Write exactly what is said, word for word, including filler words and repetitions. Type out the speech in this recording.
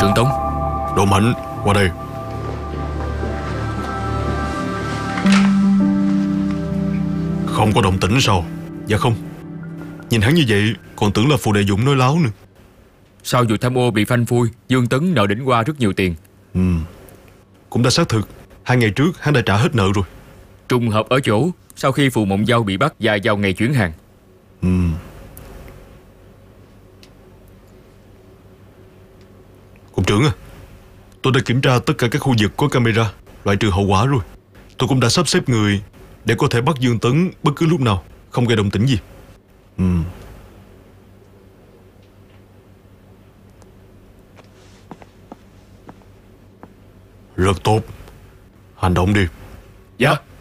trưởng Tống. Đồ Mạnh, qua đây. Không có động tĩnh sao? Dạ không. Nhìn hắn như vậy còn tưởng là Phù Đệ Dũng nói láo nữa. Sau vụ tham ô bị phanh phui, Dương Tấn nợ đỉnh Hoa rất nhiều tiền. Ừ, cũng đã xác thực. Hai ngày trước hắn đã trả hết nợ rồi. Trùng hợp ở chỗ sau khi Phù Mộng Giao bị bắt và vào ngày chuyển hàng. Ừ. Cục trưởng à, tôi đã kiểm tra tất cả các khu vực có camera, loại trừ hậu quả rồi. Tôi cũng đã sắp xếp người để có thể bắt Dương Tấn bất cứ lúc nào, không gây động tĩnh gì. Ừ. Rất tốt. Hành động đi. Dạ.